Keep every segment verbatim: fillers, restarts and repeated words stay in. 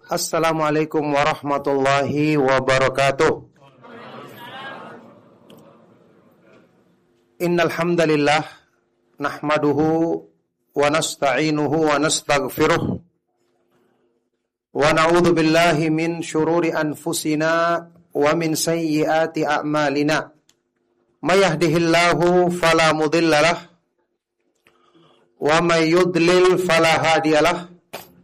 Assalamualaikum warahmatullahi wabarakatuh. Innal hamdalillah nahmaduhu wa nasta'inuhu wa nastaghfiruh wa na'udzu billahi min syururi anfusina wa min sayyiati a'malina. May yahdihillahu fala mudhillalah wa may yudlil fala hadiyalah.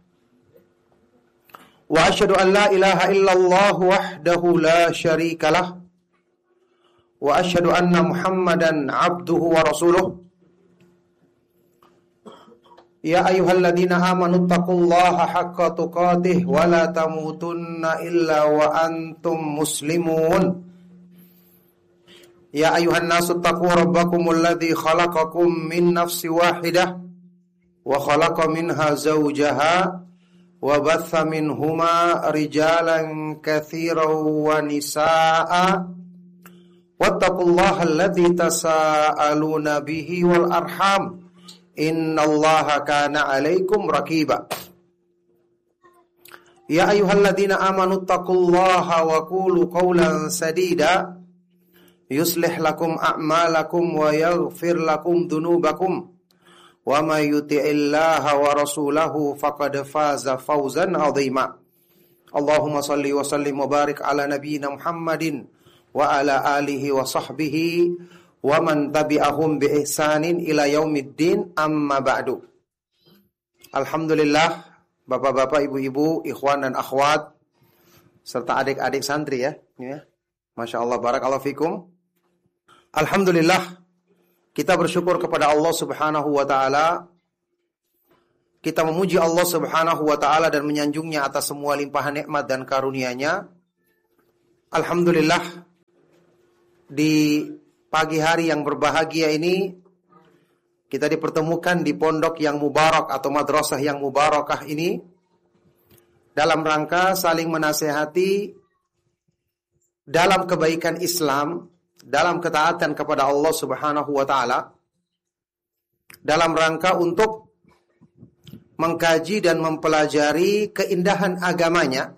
Wa asyhadu an la ilaha illallah wahdahu la syarikalah wa asyhadu anna Muhammadan abduhu wa rasuluh. Ya ayyuhalladzina amanu taqullaha haqqa tuqatih wa la tamutunna illa wa antum muslimun. Ya ayyuhan nasu taqu rabbakumul ladzi khalaqakum min nafsin wahidah wa khalaqa minha zawjaha wa batha minhuma rijalan katsiran wa nisaa'a wattaqullaha alladzi tasaaluna bihi wal arham innallaha kana 'alaikum raqiba. Ya ayyuhalladzina amanu taqullaha wa qulu qawlan sadida yuslih lakum a'malakum wa yaghfir lakum dhunubakum wa may yuti'illaha wa rasulahu faqad faza fawzan 'azima. Allahumma shalli wa sallim wa barik ala nabiyyina Muhammadin wa ala alihi wa sahbihi wa man tabi'ahum bi ihsanin ila yaumiddin, amma ba'du. Alhamdulillah, bapak-bapak, ibu-ibu, ikhwan dan akhwat serta adik-adik santri ya. Ya. Masya Allah, barakallahu fikum. Alhamdulillah, kita bersyukur kepada Allah Subhanahu wa ta'ala. Kita memuji Allah Subhanahu wa ta'ala dan menyanjungnya atas semua limpahan nikmat dan karunia-Nya. Alhamdulillah, di pagi hari yang berbahagia ini kita dipertemukan di pondok yang mubarak atau madrasah yang mubarakah ini dalam rangka saling menasehati dalam kebaikan Islam, dalam ketaatan kepada Allah Subhanahu wa ta'ala, dalam rangka untuk mengkaji dan mempelajari keindahan agamanya.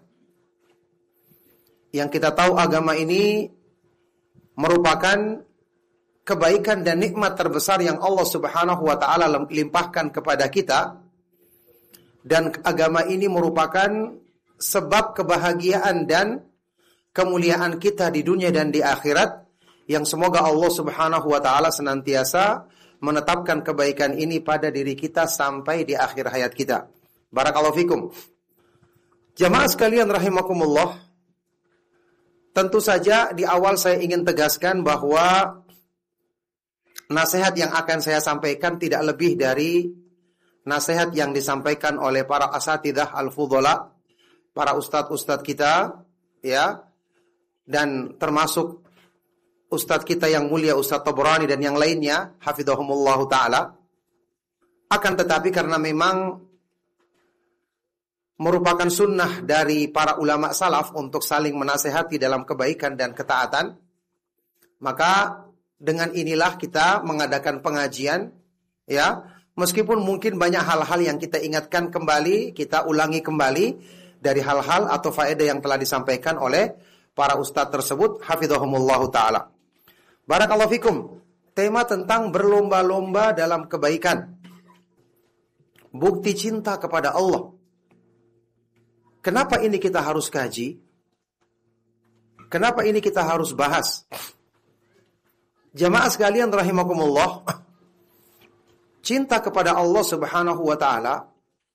Yang kita tahu agama ini merupakan kebaikan dan nikmat terbesar yang Allah Subhanahu wa ta'ala limpahkan kepada kita. Dan agama ini merupakan sebab kebahagiaan dan kemuliaan kita di dunia dan di akhirat, yang semoga Allah Subhanahu wa ta'ala senantiasa menetapkan kebaikan ini pada diri kita sampai di akhir hayat kita. Barakallahu fikum. Jamaah sekalian rahimakumullah, tentu saja di awal saya ingin tegaskan bahwa nasihat yang akan saya sampaikan tidak lebih dari nasihat yang disampaikan oleh para asatidzah al-fudhala, para ustadz-ustadz kita, ya, dan termasuk ustadz kita yang mulia Ustadz Tabrani dan yang lainnya, hafizahumullahu ta'ala. Akan tetapi karena memang merupakan sunnah dari para ulama salaf untuk saling menasehati dalam kebaikan dan ketaatan, maka dengan inilah kita mengadakan pengajian, ya. Meskipun mungkin banyak hal-hal yang kita ingatkan kembali, kita ulangi kembali dari hal-hal atau faedah yang telah disampaikan oleh para ustadz tersebut, hafizahumullahu ta'ala. Barakallahu fikum. Tema tentang berlomba-lomba dalam kebaikan. Bukti cinta kepada Allah. Kenapa ini kita harus kaji? Kenapa ini kita harus bahas? Jamaah sekalian rahimakumullah, cinta kepada Allah Subhanahu wa ta'ala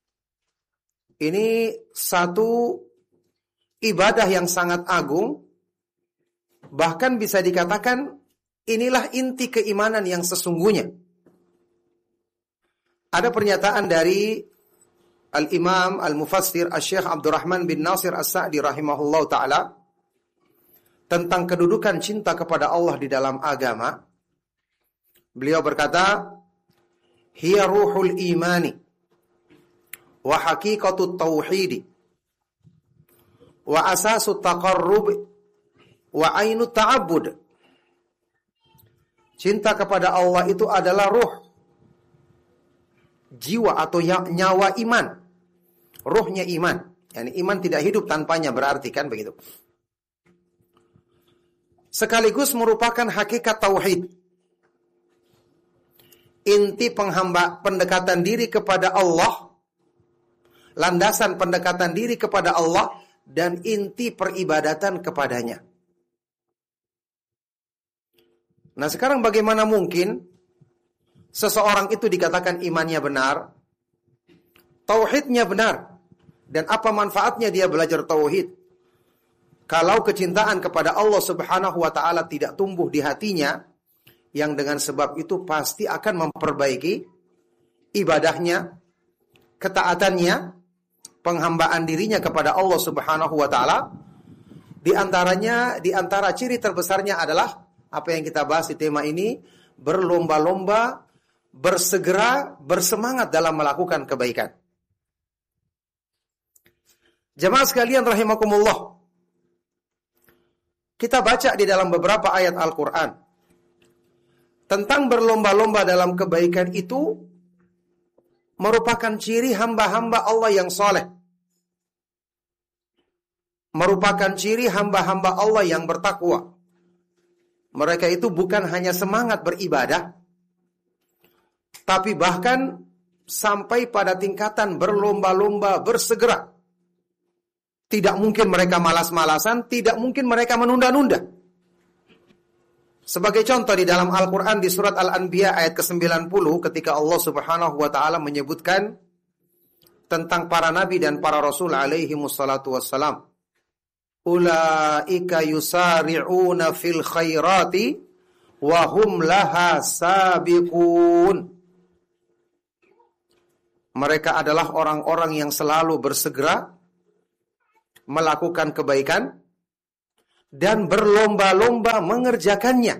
ini satu ibadah yang sangat agung. Bahkan bisa dikatakan inilah inti keimanan yang sesungguhnya. Ada pernyataan dari Al-Imam Al-Mufassir Asy-Syaikh Abdurrahman bin Nasir As-Sa'di rahimahullah ta'ala tentang kedudukan cinta kepada Allah di dalam agama. Beliau berkata, hiya ruhul imani wa haqiqatut tauhidi wa asasut taqarrub wa ainut ta'abbud. Cinta kepada Allah itu adalah ruh, jiwa atau nyawa iman, ruhnya iman. Yani iman tidak hidup tanpanya, berarti kan begitu. Sekaligus merupakan hakikat tauhid. Inti penghamba pendekatan diri kepada Allah, landasan pendekatan diri kepada Allah, dan inti peribadatan kepadanya. Nah, sekarang bagaimana mungkin seseorang itu dikatakan imannya benar, tauhidnya benar, dan apa manfaatnya dia belajar tauhid kalau kecintaan kepada Allah Subhanahu wa taala tidak tumbuh di hatinya, yang dengan sebab itu pasti akan memperbaiki ibadahnya, ketaatannya, penghambaan dirinya kepada Allah Subhanahu wa taala. Di antaranya, di antara ciri terbesarnya adalah apa yang kita bahas di tema ini, berlomba-lomba, bersegera, bersemangat dalam melakukan kebaikan. Jemaah sekalian rahimakumullah, kita baca di dalam beberapa ayat Al-Quran tentang berlomba-lomba dalam kebaikan itu merupakan ciri hamba-hamba Allah yang soleh, merupakan ciri hamba-hamba Allah yang bertakwa. Mereka itu bukan hanya semangat beribadah, tapi bahkan sampai pada tingkatan berlomba-lomba, bersegera. Tidak mungkin mereka malas-malasan, tidak mungkin mereka menunda-nunda. Sebagai contoh di dalam Al-Quran di surat Al-Anbiya ayat ke sembilan puluh, ketika Allah Subhanahu wa ta'ala menyebutkan tentang para nabi dan para rasul alaihi wassalatu wassalam. Ulaika yusari'una fil khairati wa hum laha sabiqun. Mereka adalah orang-orang yang selalu bersegera melakukan kebaikan dan berlomba-lomba mengerjakannya.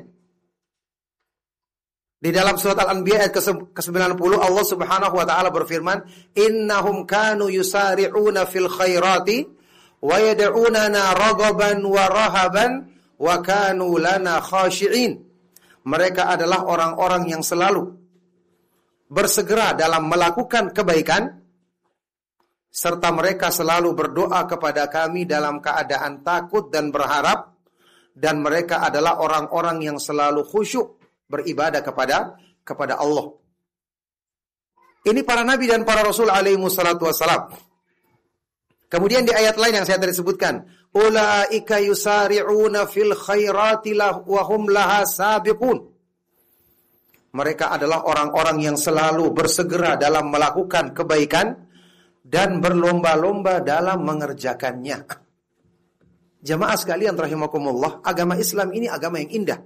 Di dalam surat Al-Anbiya ayat ke sembilan puluh Allah Subhanahu wa taala berfirman, "Innahum kanu yusari'una fil khairati wa yad'unana raghaban wa rahaban wa kanu lana khashi'in." Mereka adalah orang-orang yang selalu bersegera dalam melakukan kebaikan, serta mereka selalu berdoa kepada kami dalam keadaan takut dan berharap, dan mereka adalah orang-orang yang selalu khusyuk beribadah kepada kepada Allah. Ini para nabi dan para rasul alaihi wassalatu wassalam. Kemudian di ayat lain yang saya tadi sebutkan, ulaika yusari'una fil khairati wa hum laha sabiqun. Mereka adalah orang-orang yang selalu bersegera dalam melakukan kebaikan dan berlomba-lomba dalam mengerjakannya. Jamaah sekalian rahimakumullah, agama Islam ini agama yang indah.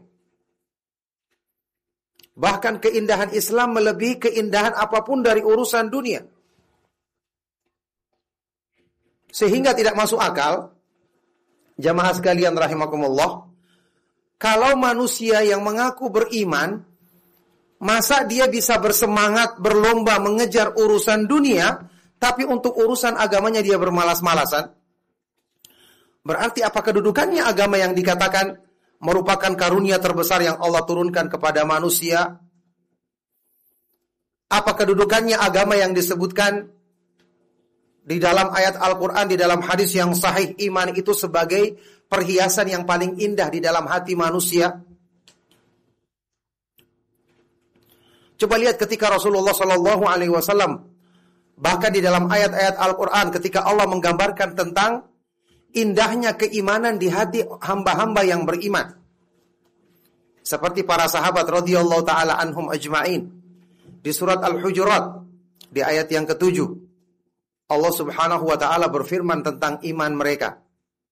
Bahkan keindahan Islam melebihi keindahan apapun dari urusan dunia. Sehingga tidak masuk akal, jamaah sekalian rahimakumullah, kalau manusia yang mengaku beriman, masa dia bisa bersemangat berlomba mengejar urusan dunia, tapi untuk urusan agamanya dia bermalas-malasan? Berarti apa kedudukannya agama yang dikatakan merupakan karunia terbesar yang Allah turunkan kepada manusia? Apa kedudukannya agama yang disebutkan di dalam ayat Al-Quran, di dalam hadis yang sahih, iman itu sebagai perhiasan yang paling indah di dalam hati manusia? Coba lihat ketika Rasulullah shallallahu alaihi wasallam, bahkan di dalam ayat-ayat Al-Quran ketika Allah menggambarkan tentang indahnya keimanan di hati hamba-hamba yang beriman. Seperti para sahabat radhiyallahu ta'ala anhum ajma'in. Di surat Al-Hujurat, di ayat yang ketujuh, Allah subhanahu wa ta'ala berfirman tentang iman mereka.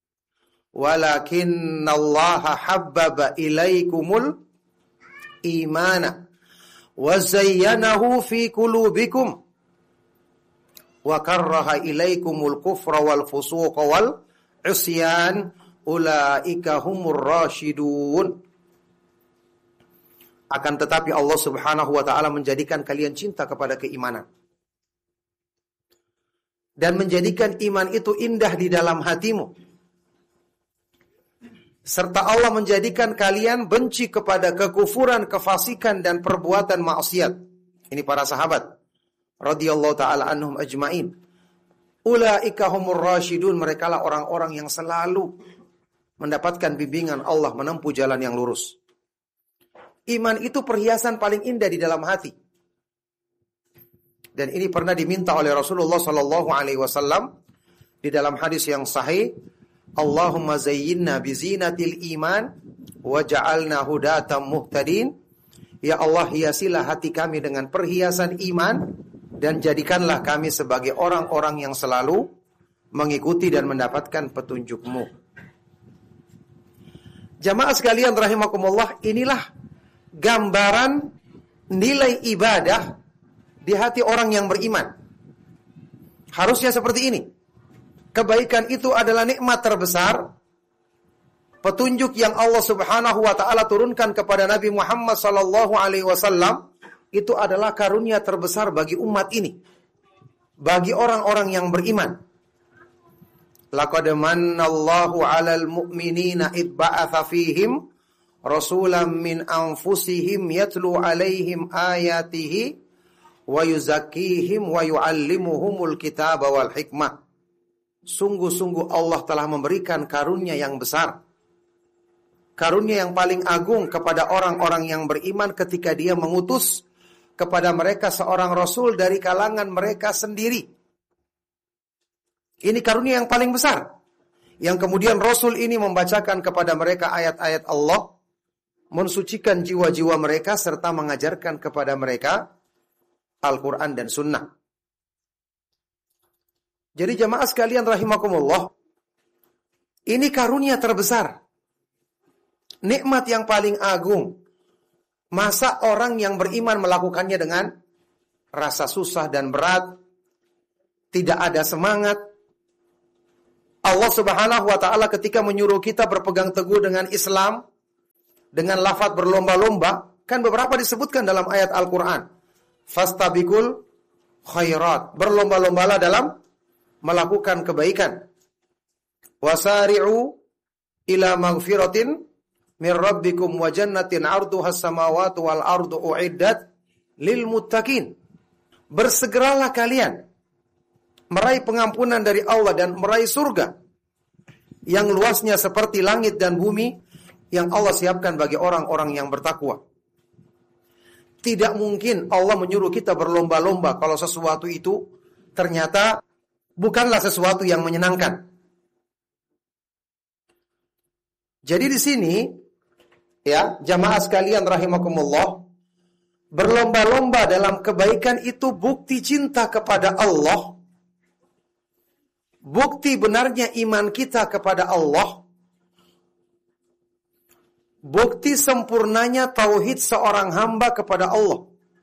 Walakinnallaha habbaba ilaikumul imana wa zayyanahu fi qulubikum wa karraha ilaikumul kufra wal fusuqa wal isyan ulaika humur rasyidun. Akan tetapi Allah Subhanahu wa taala menjadikan kalian cinta kepada keimanan dan menjadikan iman itu indah di dalam hatimu, serta Allah menjadikan kalian benci kepada kekufuran, kefasikan dan perbuatan maksiat. Ini para sahabat radhiyallahu taala anhum ajmain. Ulaika humur rasyidun, merekalah orang-orang yang selalu mendapatkan bimbingan Allah menempuh jalan yang lurus. Iman itu perhiasan paling indah di dalam hati. Dan ini pernah diminta oleh Rasulullah sallallahu alaihi wasallam di dalam hadis yang sahih, Allahumma zayyinna bizinatil iman wa ja'alna hudatan muhtadin. Ya Allah, hiasilah hati kami dengan perhiasan iman dan jadikanlah kami sebagai orang-orang yang selalu mengikuti dan mendapatkan petunjuk-Mu. Jamaah sekalian rahimakumullah, inilah gambaran nilai ibadah di hati orang yang beriman. Harusnya seperti ini. Kebaikan itu adalah nikmat terbesar, petunjuk yang Allah Subhanahu wa taala turunkan kepada Nabi Muhammad sallallahu alaihi wasallam itu adalah karunia terbesar bagi umat ini, bagi orang-orang yang beriman. Laqad mannallahu 'alal mu'minina id ba'atsa fihim rasulan min anfusihim yatlu 'alaihim ayatihi wa yuzakkihim wa yu'allimuhumul kitaba wal hikmah. Sungguh-sungguh Allah telah memberikan karunia yang besar, karunia yang paling agung kepada orang-orang yang beriman ketika Dia mengutus kepada mereka seorang rasul dari kalangan mereka sendiri. Ini karunia yang paling besar, yang kemudian rasul ini membacakan kepada mereka ayat-ayat Allah, mensucikan jiwa-jiwa mereka serta mengajarkan kepada mereka Al-Quran dan Sunnah. Jadi jamaah sekalian rahimakumullah, ini karunia terbesar, nikmat yang paling agung. Masa orang yang beriman melakukannya dengan rasa susah dan berat, tidak ada semangat? Allah Subhanahu wa taala ketika menyuruh kita berpegang teguh dengan Islam dengan lafaz berlomba-lomba, kan beberapa disebutkan dalam ayat Al-Qur'an. Fastabiqul khairat, berlomba-lombalah dalam melakukan kebaikan. Wasari'u ila maghfiratin min rabbikum wa jannatin 'arduhas samawati wal ardu u'iddat lil muttaqin. Bersegeralah kalian meraih pengampunan dari Allah dan meraih surga yang luasnya seperti langit dan bumi yang Allah siapkan bagi orang-orang yang bertakwa. Tidak mungkin Allah menyuruh kita berlomba-lomba kalau sesuatu itu ternyata bukanlah sesuatu yang menyenangkan. Jadi di sini ya, jamaah sekalian rahimakumullah, berlomba-lomba dalam kebaikan itu bukti cinta kepada Allah, bukti benarnya iman kita kepada Allah, bukti sempurnanya tauhid seorang hamba kepada Allah.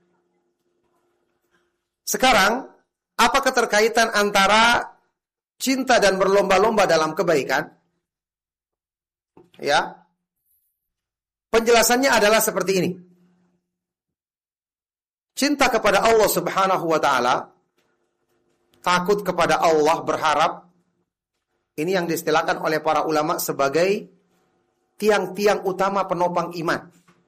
Sekarang, apa keterkaitan antara cinta dan berlomba-lomba dalam kebaikan? Ya. Penjelasannya adalah seperti ini. Cinta kepada Allah Subhanahu wa taala, takut kepada Allah, berharap, ini yang diistilahkan oleh para ulama sebagai tiang-tiang utama penopang iman.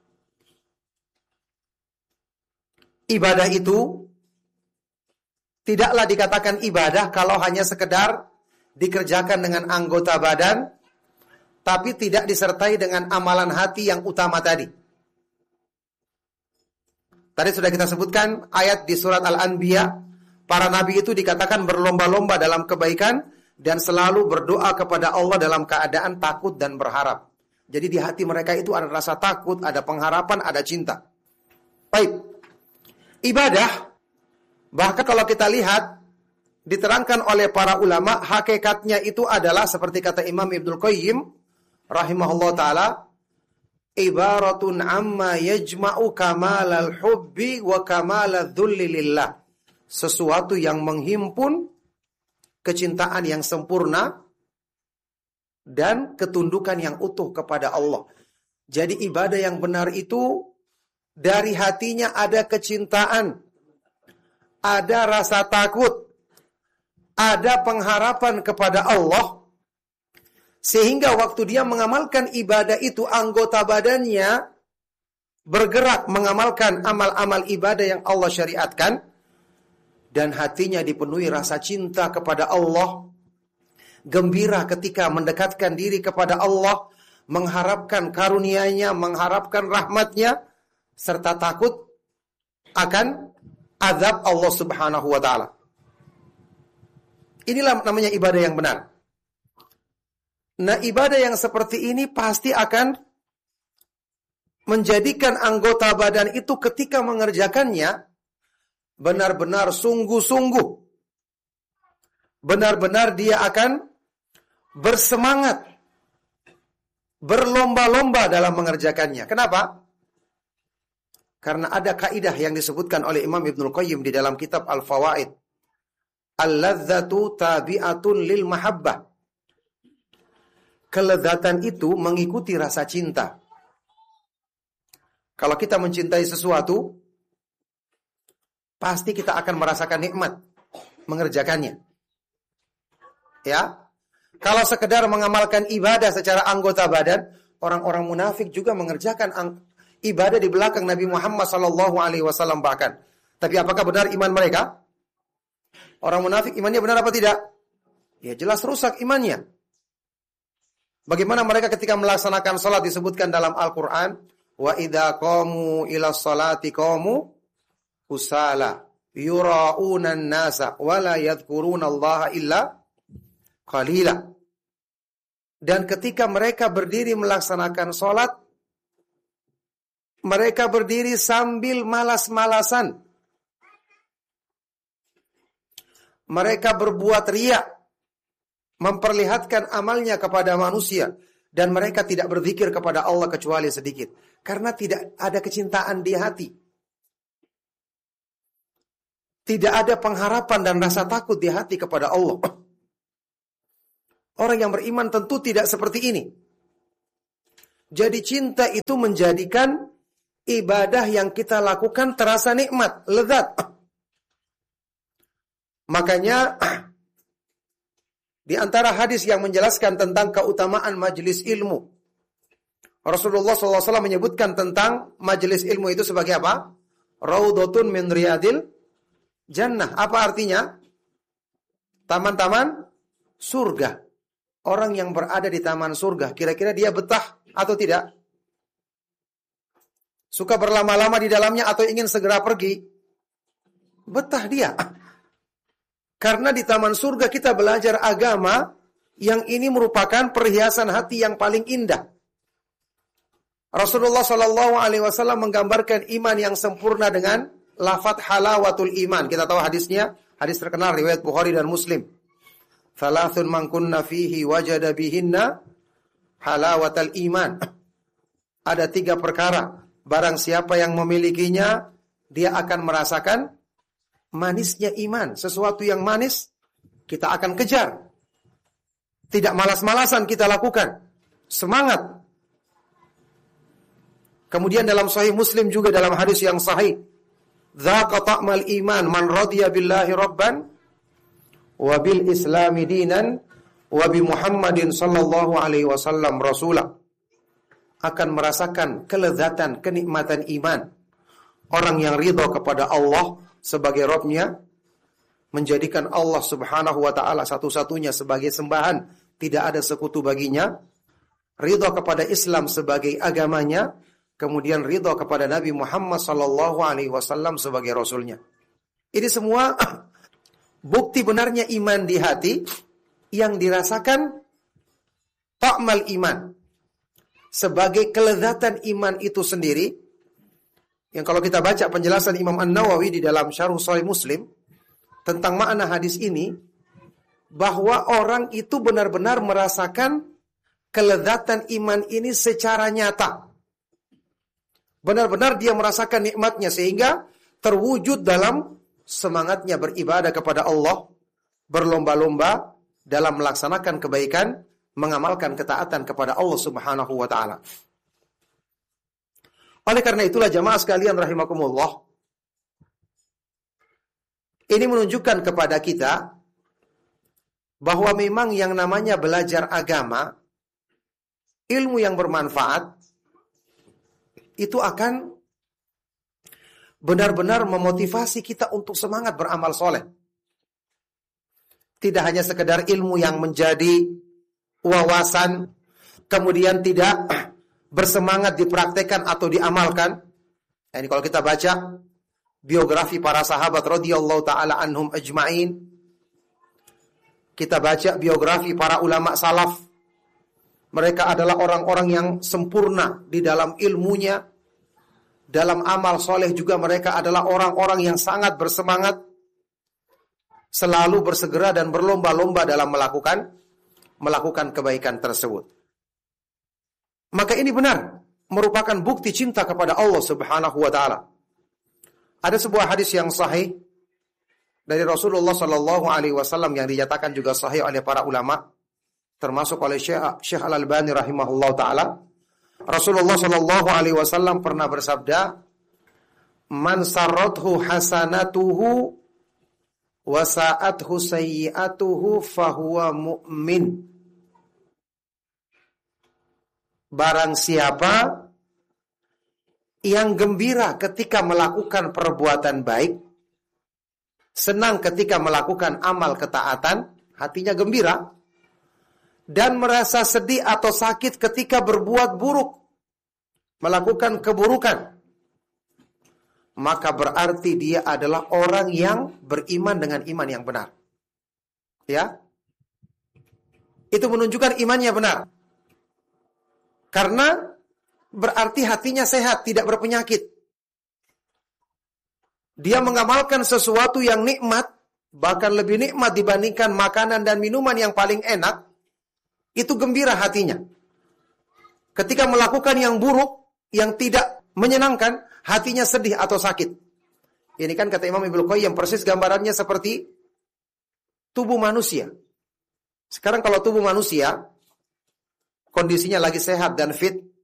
Ibadah itu tidaklah dikatakan ibadah kalau hanya sekedar dikerjakan dengan anggota badan, tapi tidak disertai dengan amalan hati yang utama tadi. Tadi sudah kita sebutkan ayat di surat Al-Anbiya, para nabi itu dikatakan berlomba-lomba dalam kebaikan dan selalu berdoa kepada Allah dalam keadaan takut dan berharap. Jadi di hati mereka itu ada rasa takut, ada pengharapan, ada cinta. Baik. Ibadah, bahkan kalau kita lihat, diterangkan oleh para ulama, hakikatnya itu adalah seperti kata Imam Ibnul Qayyim rahimahullah ta'ala, ibaratun amma yajma'u kamalal hubbi wa kamalal dhulli lillah. Sesuatu yang menghimpun kecintaan yang sempurna dan ketundukan yang utuh kepada Allah. Jadi ibadah yang benar itu dari hatinya ada kecintaan, ada rasa takut, ada pengharapan kepada Allah, sehingga waktu dia mengamalkan ibadah itu anggota badannya bergerak mengamalkan amal-amal ibadah yang Allah syariatkan, dan hatinya dipenuhi rasa cinta kepada Allah, gembira ketika mendekatkan diri kepada Allah, mengharapkan karunia-Nya, mengharapkan rahmat-Nya, serta takut akan azab Allah Subhanahu wa taala. Inilah namanya ibadah yang benar. Nah, ibadah yang seperti ini pasti akan menjadikan anggota badan itu ketika mengerjakannya benar-benar sungguh-sungguh. Benar-benar dia akan bersemangat, berlomba-lomba dalam mengerjakannya. Kenapa? Karena ada kaidah yang disebutkan oleh Imam Ibnul Qayyim di dalam kitab Al-Fawaid. Al-ladzatu tabi'atun lil mahabbah. Kelezatan itu mengikuti rasa cinta. Kalau kita mencintai sesuatu, pasti kita akan merasakan nikmat mengerjakannya. Ya. Kalau sekedar mengamalkan ibadah secara anggota badan, orang-orang munafik juga mengerjakan ibadah di belakang Nabi Muhammad sallallahu alaihi wasallam bahkan. Tapi apakah benar iman mereka? Orang munafik imannya benar apa tidak? Ya jelas rusak imannya. Bagaimana mereka ketika melaksanakan salat disebutkan dalam Al-Qur'an, wa idza qamu ila sholati qamu kusala yura'una an-nasa wa la yadhkuruna Allah illa qalila. Dan ketika mereka berdiri melaksanakan salat, mereka berdiri sambil malas-malasan. Mereka berbuat riya, memperlihatkan amalnya kepada manusia, dan mereka tidak berzikir kepada Allah kecuali sedikit, karena tidak ada kecintaan di hati. Tidak ada pengharapan dan rasa takut di hati kepada Allah. Orang yang beriman tentu tidak seperti ini. Jadi cinta itu menjadikan ibadah yang kita lakukan terasa nikmat, lezat. Makanya di antara hadis yang menjelaskan tentang keutamaan majelis ilmu, Rasulullah shallallahu alaihi wasallam menyebutkan tentang majelis ilmu itu sebagai apa? Raudhatun min riyadil jannah. Apa artinya? Taman-taman surga. Orang yang berada di taman surga, kira-kira dia betah atau tidak? Suka berlama-lama di dalamnya atau ingin segera pergi? Betah dia. Karena di taman surga kita belajar agama yang ini merupakan perhiasan hati yang paling indah. Rasulullah shallallahu alaihi wasallam menggambarkan iman yang sempurna dengan lafadz halawatul iman. Kita tahu hadisnya, hadis terkenal riwayat Bukhari dan Muslim. Thalathun man kunna fihi wajada bihinna halawatal iman. Ada tiga perkara, barang siapa yang memilikinya, dia akan merasakan manisnya iman. Sesuatu yang manis kita akan kejar. Tidak malas-malasan kita lakukan. Semangat. Kemudian dalam Sahih Muslim juga dalam hadis yang sahih, Dzaqa ta'mal iman man radiya billahi rabban wa bil islami dinan wa bi Muhammadin sallallahu alaihi wasallam rasulah. Akan merasakan kelezatan, kenikmatan iman. Orang yang ridha kepada Allah sebagai Rabb-Nya, menjadikan Allah Subhanahu wa taala satu-satunya sebagai sembahan, tidak ada sekutu baginya, ridha kepada Islam sebagai agamanya, kemudian ridha kepada Nabi Muhammad sallallahu alaihi wasallam sebagai rasulnya. Ini semua bukti benarnya iman di hati yang dirasakan ta'mal iman sebagai kelezatan iman itu sendiri. Yang kalau kita baca penjelasan Imam An-Nawawi di dalam Syarh Sahih Muslim tentang makna hadis ini, bahwa orang itu benar-benar merasakan kelezatan iman ini secara nyata. Benar-benar dia merasakan nikmatnya sehingga terwujud dalam semangatnya beribadah kepada Allah, berlomba-lomba dalam melaksanakan kebaikan, mengamalkan ketaatan kepada Allah Subhanahu wa taala. Oleh karena itulah jamaah sekalian rahimakumullah, ini menunjukkan kepada kita bahwa memang yang namanya belajar agama, ilmu yang bermanfaat, itu akan benar-benar memotivasi kita untuk semangat beramal soleh. Tidak hanya sekedar ilmu yang menjadi wawasan, kemudian tidak bersemangat dipraktekkan atau diamalkan. Ini kalau kita baca biografi para sahabat radhiyallahu taala anhum ajma'in, kita baca biografi para ulama salaf, mereka adalah orang-orang yang sempurna di dalam ilmunya, dalam amal soleh juga mereka adalah orang-orang yang sangat bersemangat, selalu bersegera dan berlomba-lomba dalam melakukan melakukan kebaikan tersebut. Maka ini benar merupakan bukti cinta kepada Allah Subhanahu wa taala. Ada sebuah hadis yang sahih dari Rasulullah sallallahu alaihi wasallam yang dinyatakan juga sahih oleh para ulama, termasuk oleh Syekh Syekh Al-Albani rahimahullahu taala. Rasulullah sallallahu alaihi wasallam pernah bersabda, "Man sarrathu hasanatuhu wa sa'athu sayyi'atuhu fahuwa mu'min." Barang siapa yang gembira ketika melakukan perbuatan baik, senang ketika melakukan amal ketaatan, hatinya gembira, dan merasa sedih atau sakit ketika berbuat buruk, melakukan keburukan, maka berarti dia adalah orang yang beriman dengan iman yang benar. Ya, itu menunjukkan imannya benar. Karena berarti hatinya sehat, tidak berpenyakit. Dia mengamalkan sesuatu yang nikmat, bahkan lebih nikmat dibandingkan makanan dan minuman yang paling enak, itu gembira hatinya. Ketika melakukan yang buruk, yang tidak menyenangkan, hatinya sedih atau sakit. Ini kan kata Imam Ibnu Qayyim, persis gambarannya seperti tubuh manusia. Sekarang kalau tubuh manusia kondisinya lagi sehat dan fit,